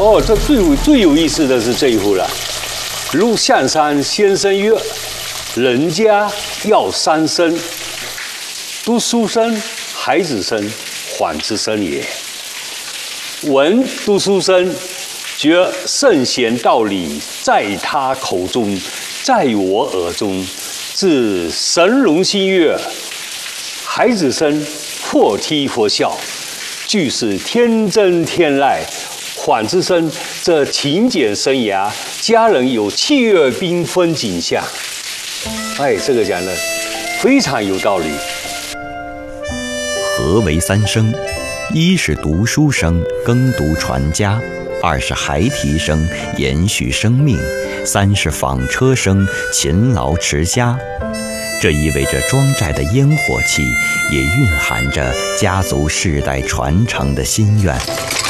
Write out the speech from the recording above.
哦，这最有意思的是这一幅了。陆象山先生曰：“人家要三生，读书生、孩子生、缓之生也。闻读书生，觉圣贤道理在他口中，在我耳中，自神龙心悦。孩子生，或踢或笑，俱是天真天籁。缓之生，这勤俭生涯，家人有气月缤纷景象。”哎，这个讲的非常有道理。 何为三生？一是读书生，耕读传家；二是孩提生，延续生命；三是纺车生，勤劳持家。这意味着庄寨的烟火气，也蕴含着家族世代传承的心愿。